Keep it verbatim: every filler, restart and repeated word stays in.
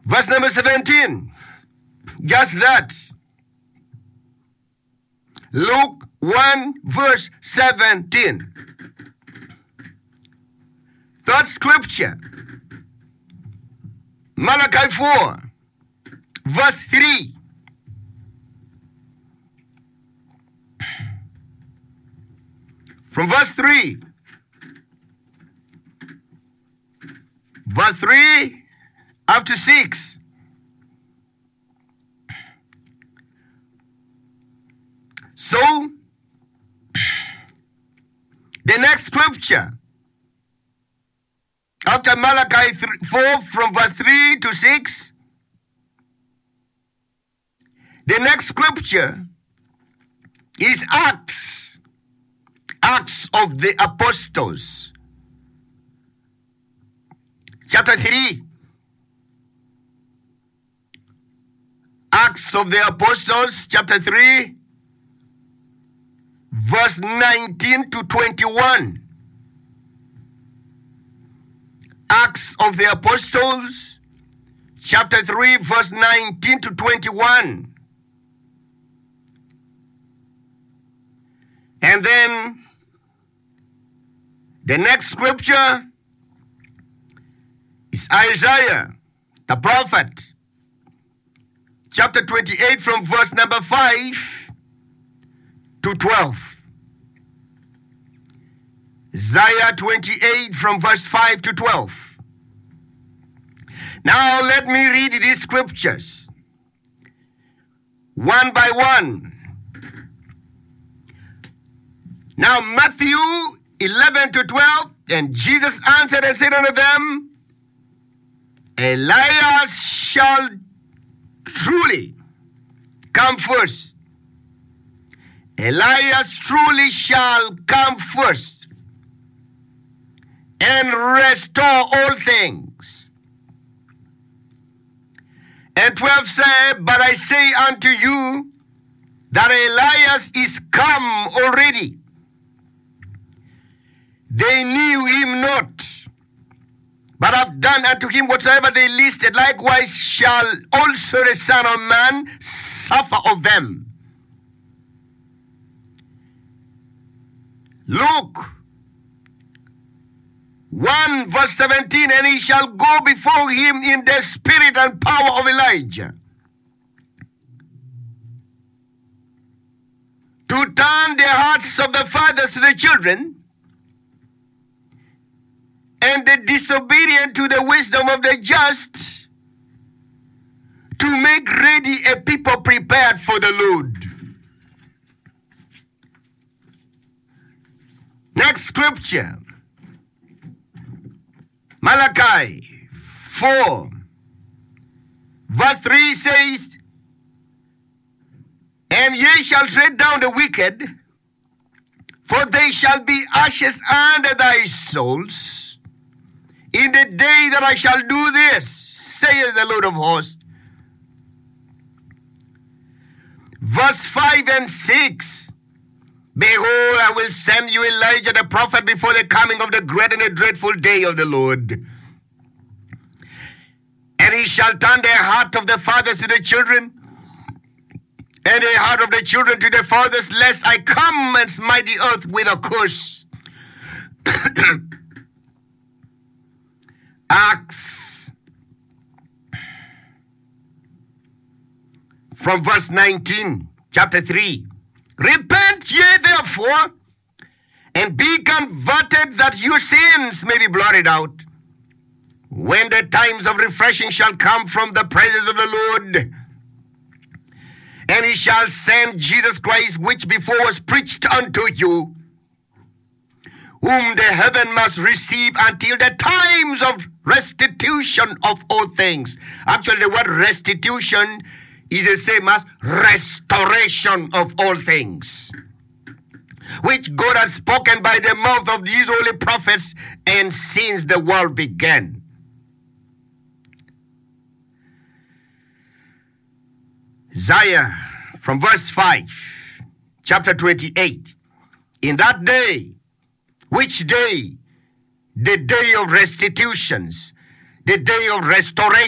Verse number seventeen. Just that. Luke one verse seventeen. Third scripture. Malachi four verse three. From verse three. Verse three up to six. So, the next scripture, after Malachi four from verse three to six, the next scripture is Acts, Acts of the Apostles, chapter three. Acts of the Apostles, chapter three, verse nineteen to twenty-one. Acts of the Apostles, chapter three, verse nineteen to twenty-one. And then the next scripture is Isaiah, the prophet, chapter twenty-eight, from verse number five to twelve. Isaiah twenty-eight from verse five to twelve. Now let me read these scriptures one by one. Now Matthew eleven to twelve, and Jesus answered and said unto them, Elias shall truly come first. Elias truly shall come first and restore all things. And twelve said, But I say unto you that Elias is come already. They knew him not, but have done unto him whatsoever they listed. Likewise shall also the Son of Man suffer of them. Luke one verse seventeen, and he shall go before him in the spirit and power of Elijah, to turn the hearts of the fathers to the children, and the disobedient to the wisdom of the just, to make ready a people prepared for the Lord. Next scripture, Malachi four, verse three says, And ye shall tread down the wicked, for they shall be ashes under thy soles, in the day that I shall do this, saith the Lord of hosts. Verse five and six. Behold, I will send you Elijah the prophet before the coming of the great and the dreadful day of the Lord. And he shall turn the heart of the fathers to the children, and the heart of the children to the fathers, lest I come and smite the earth with a curse. Acts, from verse nineteen, chapter three. Repent ye therefore, and be converted, that your sins may be blotted out, when the times of refreshing shall come from the presence of the Lord. And he shall send Jesus Christ, which before was preached unto you, whom the heaven must receive until the times of restitution of all things. Actually, the word restitution is the same as restoration of all things, which God had spoken by the mouth of these holy prophets, and since the world began. Isaiah, from verse five, chapter twenty-eight. In that day, which day? The day of restitutions, the day of restoration.